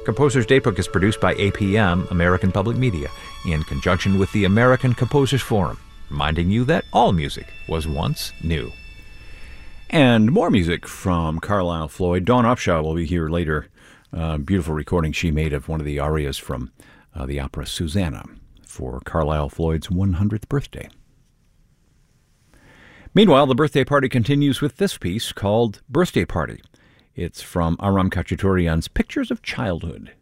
Composer's Datebook is produced by APM, American Public Media, in conjunction with the American Composers Forum, reminding you that all music was once new. And more music from Carlisle Floyd. Dawn Upshaw will be here later. Beautiful recording she made of one of the arias from the opera Susanna for Carlisle Floyd's 100th birthday. Meanwhile, the birthday party continues with this piece called Birthday Party. It's from Aram Khachaturian's Pictures of Childhood.